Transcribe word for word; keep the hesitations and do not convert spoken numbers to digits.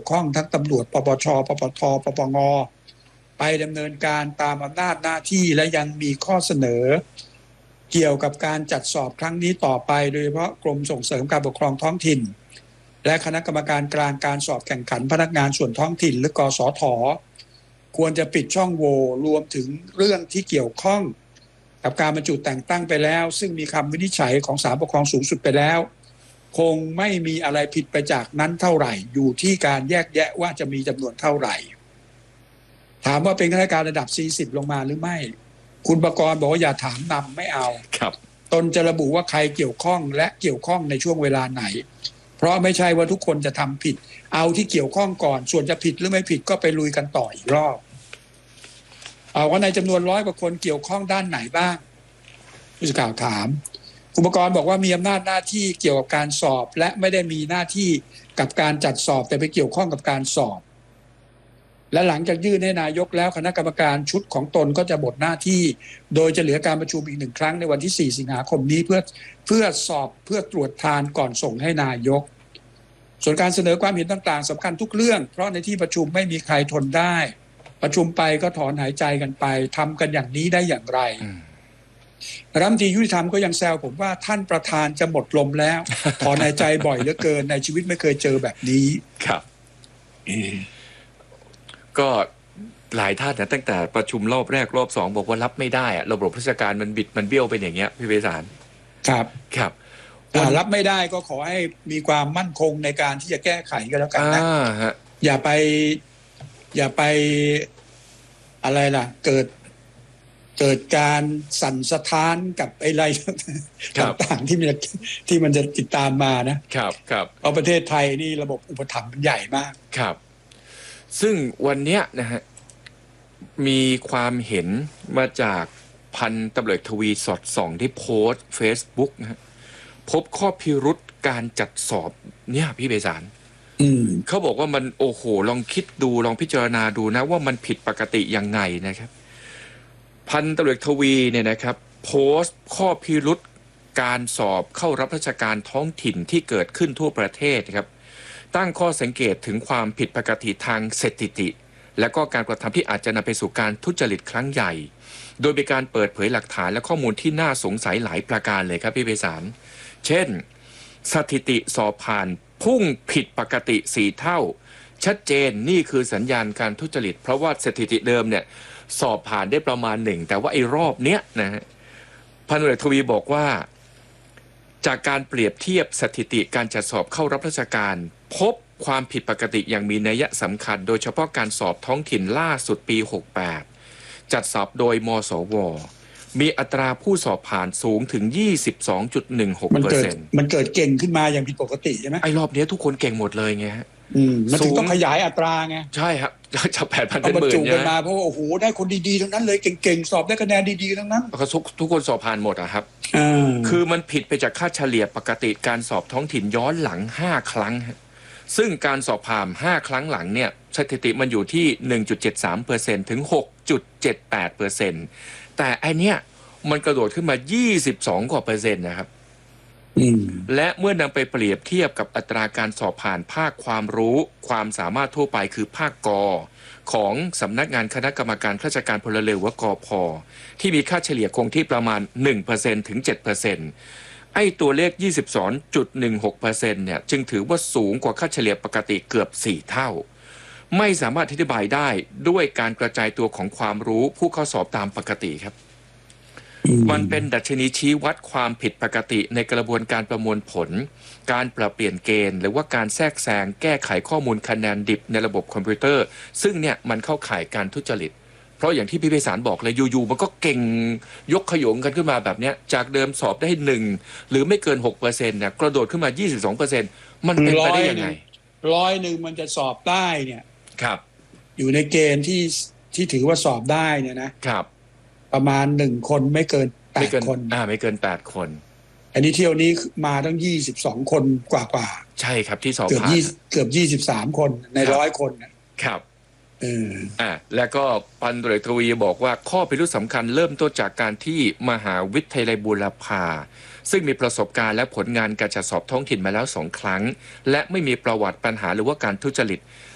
ข้องทั้งตำรวจปปชปปทปปงไปดำเนินการตามอำนาจหน้าที่และยังมีข้อเสนอเกี่ยวกับการจัดสอบครั้งนี้ต่อไปโดยเฉพาะกรมส่งเสริมการปกครองท้องถิ่นและคณะกรรมการกลางการสอบแข่งขันพนักงานส่วนท้องถิ่นหรือกสทควรจะปิดช่องโหว่รวมถึงเรื่องที่เกี่ยวข้องกับการบรรจุแต่งตั้งไปแล้วซึ่งมีคำวินิจฉัยของศาลปกครองสูงสุดไปแล้วคงไม่มีอะไรผิดไปจากนั้นเท่าไหร่อยู่ที่การแยกแยะว่าจะมีจำนวนเท่าไหร่ถามว่าเป็นข้าราชการระดับสี่สิบลงมาหรือไม่คุณประกรณ์บอกว่าอย่าถามนำไม่เอาครับตนจะระบุว่าใครเกี่ยวข้องและเกี่ยวข้องในช่วงเวลาไหนเพราะไม่ใช่ว่าทุกคนจะทำผิดเอาที่เกี่ยวข้องก่อนส่วนจะผิดหรือไม่ผิดก็ไปลุยกันต่ออีกรอบเอาว่าในจำนวนร้อยกว่าคนเกี่ยวข้องด้านไหนบ้างผู้สื่อข่าวถามคุณประกรณ์บอกว่ามีอำนาจหน้าที่เกี่ยวกับการสอบและไม่ได้มีหน้าที่กับการจัดสอบแต่ไปเกี่ยวข้องกับการสอบและหลังจากยื่นให้นายกแล้วคณะกรรมการชุดของตนก็จะบทหน้าที่โดยจะเหลือการประชุมอีกหนึ่งครั้งในวันที่สี่สิงหาคมนี้เพื่อเพื่อสอบเพื่อตรวจทานก่อนส่งให้นายกส่วนการเสนอความเห็นต่างๆสำคัญทุกเรื่องเพราะในที่ประชุมไม่มีใครทนได้ประชุมไปก็ถอนหายใจกันไปทำกันอย่างนี้ได้อย่างไรรัฐมนตรียุติธรรมก็ยังแซวผมว่าท่านประธานจะหมดลมแล้วถอนหายใจบ่อยเหลือเกินในชีวิตไม่เคยเจอแบบนี้ครับก็หลายท่านนะตั้งแต่ประชุมรอบแรกรอบสองบอกว่ารับไม่ได้อะระบบราชการมันบิดมันเบี้ยวเป็นอย่างเงี้ยพี่เบสารครับครับรับไม่ได้ก็ขอให้มีความมั่นคงในการที่จะแก้ไขกันแล้วกันนะอย่าไปอย่าไปอะไรล่ะเกิดเกิดการสั่นสะท้านกับไอ้ไรต่างๆที่มันที่มันจะติดตามมานะครับครับเพราะประเทศไทยนี่ระบบอุปถัมภ์มันใหญ่มากครับซึ่งวันนี้นะฮะมีความเห็นมาจากพันตำรวจทวีสอดส่องที่โพสต์ Facebook นะฮะพบข้อพิรุธการจัดสอบเนี่ยพี่เบสารเขาบอกว่ามันโอ้โหลองคิดดูลองพิจารณาดูนะว่ามันผิดปกติยังไงนะครับพันตำรวจทวีเนี่ยนะครับโพสต์ข้อพิรุธการสอบเข้ารับราชการท้องถิ่นที่เกิดขึ้นทั่วประเทศครับตั้งข้อสังเกตถึงความผิดปกติทางสถิติและก็การกระทำที่อาจจะนำไปสู่การทุจริตครั้งใหญ่โดยมีการเปิดเผยหลักฐานและข้อมูลที่น่าสงสัยหลายประการเลยครับพี่ไพศาลเช่นสถิติสอบผ่านพุ่งผิดปกติสี่เท่าชัดเจนนี่คือสัญญาณการทุจริตเพราะว่าสถิติเดิมเนี่ยสอบผ่านได้ประมาณหนึ่งแต่ว่าไอ้รอบเนี้ยนะฮะพันตำรวจทวีบอกว่าจากการเปรียบเทียบสถิติการจัดสอบเข้ารับราชการพบความผิดปกติอย่างมีนัยสำคัญโดยเฉพาะการสอบท้องถิ่นล่าสุดปีหกสิบแปดจัดสอบโดยมสวมีอัตราผู้สอบผ่านสูงถึง ยี่สิบสองจุดหนึ่งหกเปอร์เซ็นต์มันเกิดเก่งขึ้นมาอย่างผิดปกติใช่ไหมไอ้รอบนี้ทุกคนเก่งหมดเลยไงฮะมันถึงต้องขยายอัตราไงใช่ครับจากแปดพันเป็นหมื่นเนี่ยมาเพราะว่าโอ้โหได้คนดีๆทั้งนั้นเลยเก่งๆสอบได้คะแนนดีๆทั้งนั้นทุกทุกคนสอบผ่านหมดอะครับคือมันผิดไปจากค่าเฉลี่ยปกติการสอบท้องถิ่นย้อนหลังห้าครั้งซึ่งการสอบผ่านห้าครั้งหลังเนี่ยสถิติมันอยู่ที่ หนึ่งจุดเจ็ดสามเปอร์เซ็นต์ ถึง หกจุดเจ็ดแปดเปอร์เซ็นต์ แต่ไอเนี้ยมันกระโดดขึ้นมายี่สิบสองกว่าเปอร์เซ็นต์นะครับและเมื่อนำไปเปรียบเทียบกับอัตราการสอบผ่านภาคความรู้ความสามารถทั่วไปคือภาคกอของสำนักงานคณะกรรมการข้าราชการพลเรือนหรือกพ.ที่มีค่าเฉลี่ยคงที่ประมาณ หนึ่งเปอร์เซ็นต์ ถึง เจ็ดเปอร์เซ็นต์ ไอ้ตัวเลข ยี่สิบสองจุดหนึ่งหกเปอร์เซ็นต์ เนี่ยจึงถือว่าสูงกว่าค่าเฉลี่ยปกติเกือบสี่เท่าไม่สามารถอธิบายได้ด้วยการกระจายตัวของความรู้ผู้เข้าสอบตามปกติครับมันเป็นดัชนีชี้วัดความผิดปกติในกระบวนการประมวลผลการปรับเปลี่ยนเกณฑ์หรือว่าการแทรกแซงแก้ไขข้อมูลคะแนนดิบในระบบคอมพิวเตอร์ซึ่งเนี่ยมันเข้าข่ายการทุจริตเพราะอย่างที่พี่ไพศาลบอกเลยอยู่ๆมันก็เก่งยกขยงกันขึ้นมาแบบเนี้ยจากเดิมสอบได้หนึ่งหรือไม่เกิน หกเปอร์เซ็นต์ เนี่ยกระโดดขึ้นมา ยี่สิบสองเปอร์เซ็นต์ มันเป็นไปได้ยังไงร้อยหนึ่งมันจะสอบได้เนี่ยครับอยู่ในเกณฑ์ที่ที่ถือว่าสอบได้เนี่ยนะครับประมาณหนึ่งคนไม่เกินแปดคนอ่าไม่เกินแปดคนอันนี้เที่ยวนี้มาตั้งยี่สิบสองคนกว่าๆใช่ครับที่สอบผ่านเกือบยี่สิบสามคนในร้อยคนนะครับเอออ่าแล้วก็พันตำรวจทวีบอกว่าข้อพิรุธสำคัญเริ่มต้นจากการที่มหาวิทยาลัยบูรพาซึ่งมีประสบการณ์และผลงานการจัดสอบท้องถิ่นมาแล้วสองครั้งและไม่มีประวัติปัญหาหรือว่าการทุจริต